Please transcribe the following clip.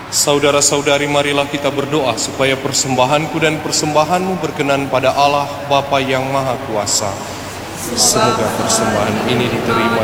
Saudara-saudari, marilah kita berdoa supaya persembahanku dan persembahanmu berkenan pada Allah Bapa yang Maha Kuasa. Semoga persembahan ini diterima